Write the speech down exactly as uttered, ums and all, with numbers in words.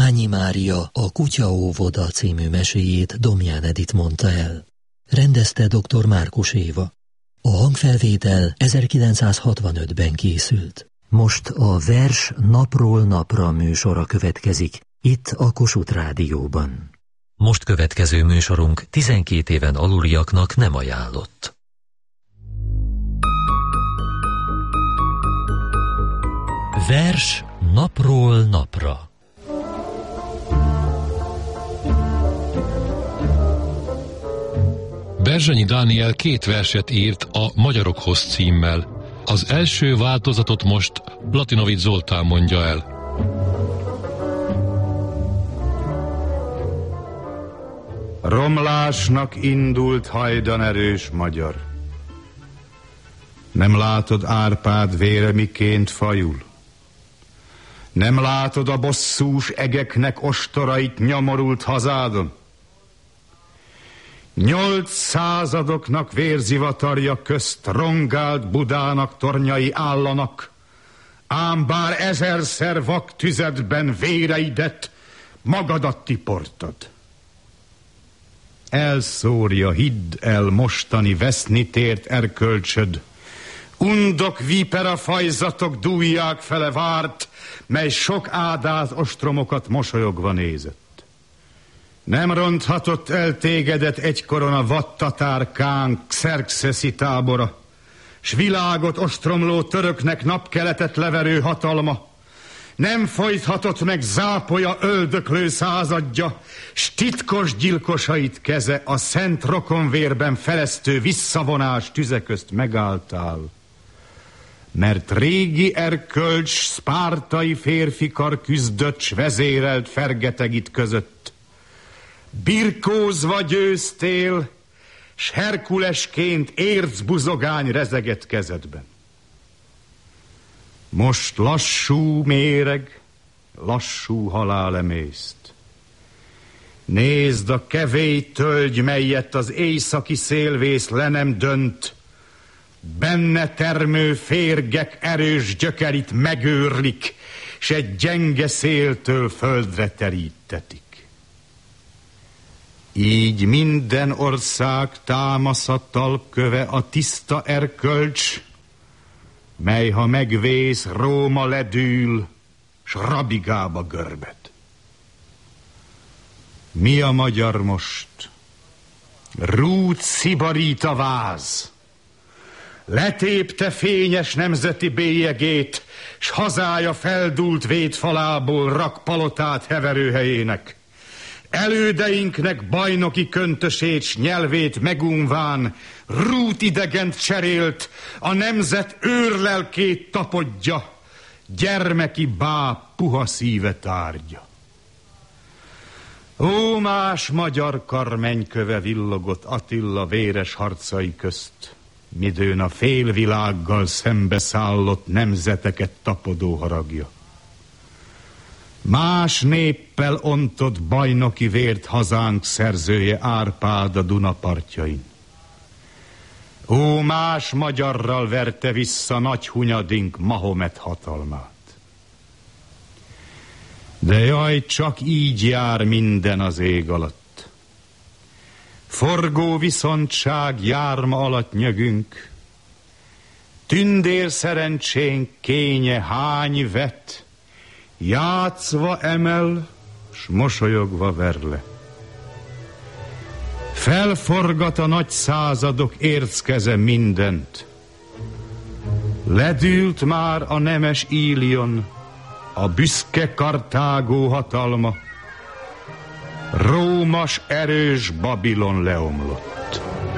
Iványi Mária a Kutyaóvoda című meséjét Domján Edit mondta el. Rendezte dr. Márkus Éva. A hangfelvétel ezerkilencszázhatvanötben készült. Most a Vers napról napra műsora következik, itt a Kossuth Rádióban. Most következő műsorunk tizenkét éven aluliaknak nem ajánlott. Vers napról napra. Berzsenyi Dániel két verset írt a Magyarokhoz címmel. Az első változatot most Latinovics Zoltán mondja el. Romlásnak indult hajdanerős magyar. Nem látod Árpád vére miként fajul? Nem látod a bosszús egeknek ostorait nyomorult hazádon? Nyolc századoknak vérzivatarja közt rongált Budának tornyai állanak, ám bár ezerszer vak tüzetben véreidet, magadat tiportad. Elszórja, hidd el, mostani veszni tért erkölcsöd, undok vípera fajzatok dúlják fele várt, mely sok ádáz ostromokat mosolyogva nézett. Nem ronthatott el tégedet egykoron a vadtatár kán Xerxeszi tábora, s világot ostromló töröknek napkeletet leverő hatalma. Nem folythatott meg zápolya öldöklő századja, s titkos gyilkosait keze a szent rokonvérben felesztő visszavonás tüze közt megálltál. Mert régi erkölcs szpártai férfikar küzdött, s vezérelt Fergetegit között. Birkózva győztél, s Herkulesként ércbuzogány rezegett kezedben. Most lassú méreg, lassú halál emészt. Nézd a kevély tölgy, melyet az éjszaki szélvész le nem dönt, benne termő férgek erős gyökerit megőrlik, s egy gyenge széltől földre terítetik. Így minden ország támasza talpköve a tiszta erkölcs, mely ha megvész, Róma ledül, s rabigába görbed. Mi a magyar most? Rút szibarít a váz, letépte fényes nemzeti bélyegét, s hazája feldúlt védfalából rak palotát heverőhelyének. Elődeinknek bajnoki köntösét s nyelvét megunván rút idegent cserélt, a nemzet őrlelkét tapodja, gyermeki báb puha szíve tárgya. Ó, más magyar kar mennyköve villogott Attila véres harcai közt, midőn a félvilággal szembeszállott nemzeteket tapodó haragja. Más néppel ontott bajnoki vért hazánk szerzője Árpád a Duna partjain. Ó, más magyarral verte vissza nagy hunyadink Mahomet hatalmát. De jaj, csak így jár minden az ég alatt. Forgó viszontság járma alatt nyögünk, tündér szerencsénk kénye hány vet, játszva emel, s mosolyogva verle. Felforgat a nagy századok érckeze mindent. Ledült már a nemes Ílion, a büszke Kartágó hatalma. Rómas erős Babilon leomlott.